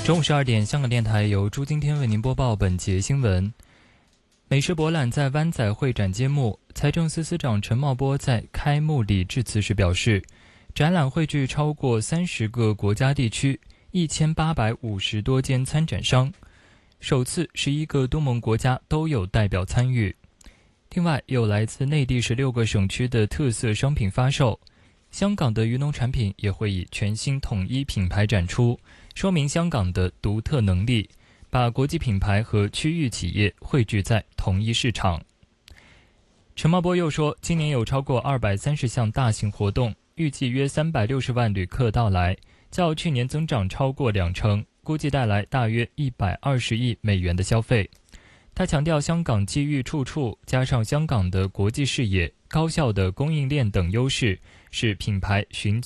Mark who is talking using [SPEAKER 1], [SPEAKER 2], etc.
[SPEAKER 1] 中午12点，香港电台由朱今天为您播报本节新闻。美食博览在湾仔会展揭幕，财政司司长陈茂波在开幕礼致辞时表示，展览汇聚超过30个国家地区，1850多间参展商，首次11个东盟国家都有代表参与。另外，有来自内地16个省区的特色商品发售，香港的渔农产品也会以全新统一品牌展出，说明香港的独特能力，把国际品牌和区域企业汇聚在同一市场。陈茂波又说，今年有超过230项大型活动，预计约360万旅客到来，较去年增长超过20%，估计带来大约120亿美元的消费。他强调，香港机遇处处，加上香港的国际视野、高效的供应链等优势，是品牌寻